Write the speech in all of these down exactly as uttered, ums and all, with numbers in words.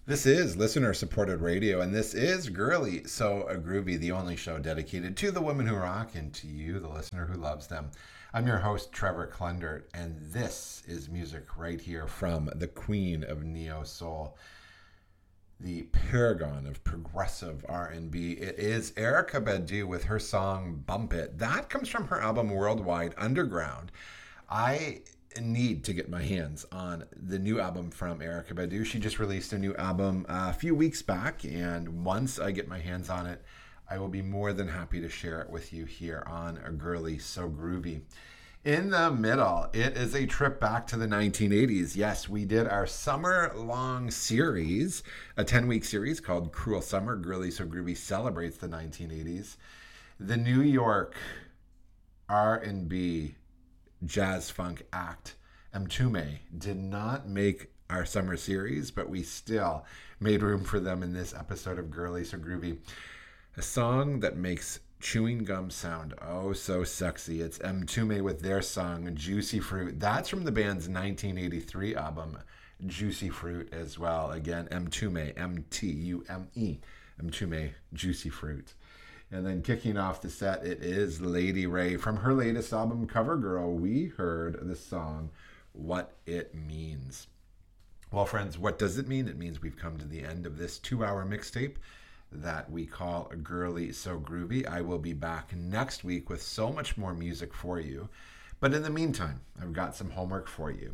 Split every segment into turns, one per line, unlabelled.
This is listener supported radio, and this is Girly So Groovy, the only show dedicated to the women who rock and to you, the listener who loves them. I'm your host, Trevor Klundert, and this is music right here from the queen of neo soul, the paragon of progressive R and B. It is Erykah Badu with her song Bump It. That comes from her album Worldwide Underground. I need to get my hands on the new album from Erykah Badu. She just released a new album a few weeks back, and once I get my hands on it, I will be more than happy to share it with you here on A Girly So Groovy. In the middle, it is a trip back to the nineteen eighties. Yes, we did our summer-long series, a ten-week series called Cruel Summer. Girly So Groovy celebrates the nineteen eighties. The New York R and B jazz funk act Mtume did not make our summer series, but we still made room for them in this episode of Girly So Groovy. A song that makes chewing gum sound oh so sexy. It's Mtume with their song Juicy Fruit. That's from the band's nineteen eighty-three album Juicy Fruit as well. Again, Mtume, M T U M E, Mtume, Juicy Fruit. And then kicking off the set, it is Lady Wray. From her latest album, CoverGirl, we heard the song, What It Means. Well, friends, what does it mean? It means we've come to the end of this two-hour mixtape that we call Girly So Groovy. I will be back next week with so much more music for you. But in the meantime, I've got some homework for you.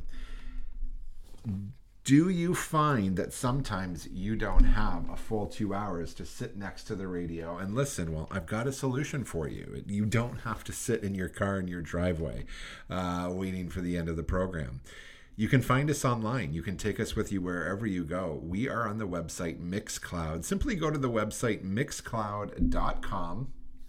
Do you find that sometimes you don't have a full two hours to sit next to the radio and listen? Well, I've got a solution for you. You don't have to sit in your car in your driveway uh, waiting for the end of the program. You can find us online. You can take us with you wherever you go. We are on the website Mixcloud. Simply go to the website mixcloud.com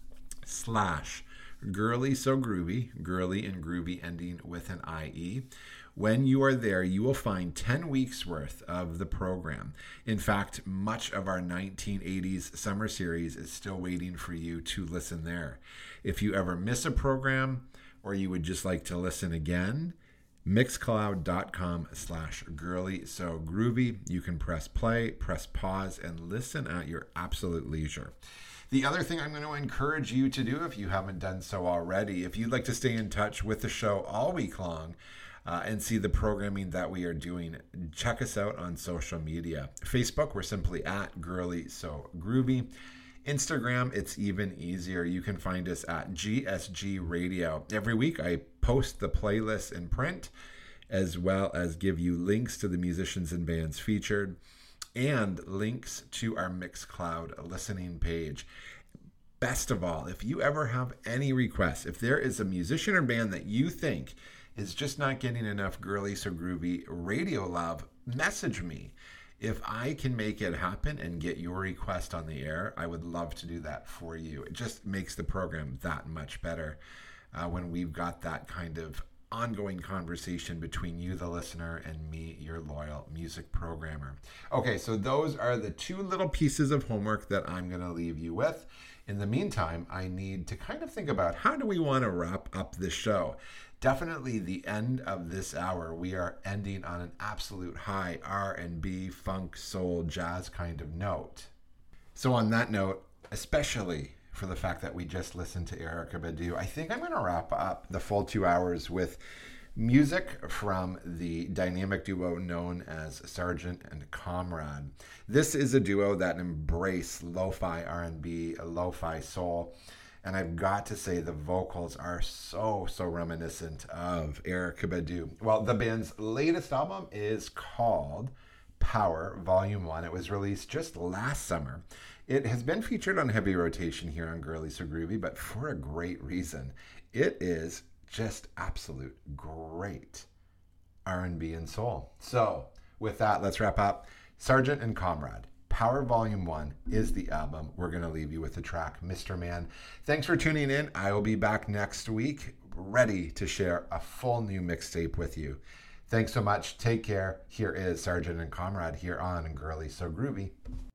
slash Girly So Groovy, girly and groovy ending with an I E. When you are there, you will find ten weeks worth of the program. In fact, much of our nineteen eighties summer series is still waiting for you to listen there. If you ever miss a program or you would just like to listen again, mixcloud.com slash girly so groovy. You can press play, press pause, and listen at your absolute leisure. The other thing I'm going to encourage you to do, if you haven't done so already, if you'd like to stay in touch with the show all week long, Uh, and see the programming that we are doing, check us out on social media. Facebook, we're simply at Girly So Groovy. Instagram, it's even easier. You can find us at G S G Radio. Every week I post the playlist in print, as well as give you links to the musicians and bands featured, and links to our Mixcloud listening page. Best of all, if you ever have any requests, if there is a musician or band that you think is just not getting enough Girly So Groovy radio love, message me. If I can make it happen and get your request on the air, I would love to do that for you. It just makes the program that much better uh, when we've got that kind of ongoing conversation between you, the listener, and me, your loyal music programmer. Okay, so those are the two little pieces of homework that I'm going to leave you with. In the meantime, I need to kind of think about how do we want to wrap up this show. Definitely the end of this hour, we are ending on an absolute high R and B, funk, soul, jazz kind of note. So on that note, especially for the fact that we just listened to Erykah Badu, I think I'm going to wrap up the full two hours with music from the dynamic duo known as Sargent and Comrade. This is a duo that embrace lo-fi R and B, lo-fi soul. And I've got to say the vocals are so, so reminiscent of Erykah Badu. Well, the band's latest album is called Power Volume one. It was released just last summer. It has been featured on heavy rotation here on Girly So Groovy, but for a great reason. It is just absolute great R and B and soul. So with that, let's wrap up. Sargent and Comrade. Power Volume one is the album. We're going to leave you with the track Mister Man. Thanks for tuning in. I will be back next week, ready to share a full new mixtape with you. Thanks so much. Take care. Here is Sargent and Comrade here on Girly So Groovy.